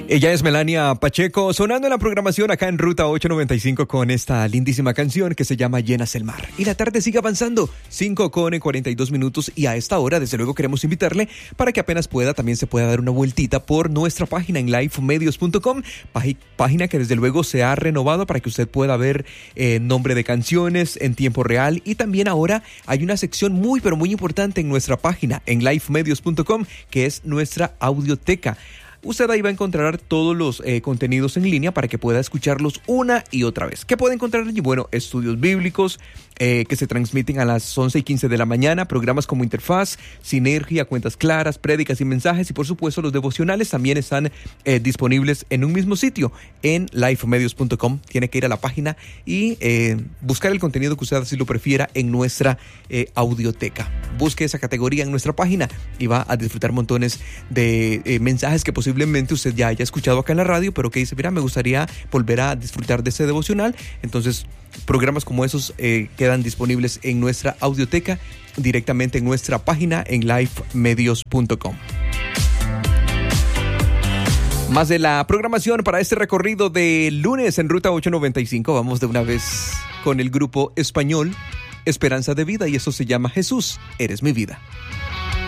Ella es Melania Pacheco, sonando en la programación acá en Ruta 895 con esta lindísima canción que se llama Llenas el Mar. Y la tarde sigue avanzando, 5:42 y a esta hora desde luego queremos invitarle para que apenas pueda, también se pueda dar una vueltita por nuestra página en lifemedios.com, página que desde luego se ha renovado para que usted pueda ver nombre de canciones en tiempo real, y también ahora hay una sección muy pero muy importante en nuestra página en lifemedios.com que es nuestra audioteca. Usted ahí va a encontrar todos los contenidos en línea para que pueda escucharlos una y otra vez. ¿Qué puede encontrar allí? Bueno, estudios bíblicos que se transmiten a las 11:15 de la mañana, programas como Interfaz, Sinergia, Cuentas Claras, Prédicas y Mensajes, y por supuesto los devocionales también están disponibles en un mismo sitio, en lifemedios.com. Tiene que ir a la página y buscar el contenido que usted así lo prefiera en nuestra audioteca. Busque esa categoría en nuestra página y va a disfrutar montones de mensajes que posiblemente usted ya haya escuchado acá en la radio, pero que dice, mira, me gustaría volver a disfrutar de ese devocional. Entonces, programas como esos quedan disponibles en nuestra audioteca, directamente en nuestra página en lifemedios.com. Más de la programación para este recorrido de lunes en Ruta 895. Vamos de una vez con el grupo español Esperanza de Vida, y eso se llama Jesús, eres mi vida.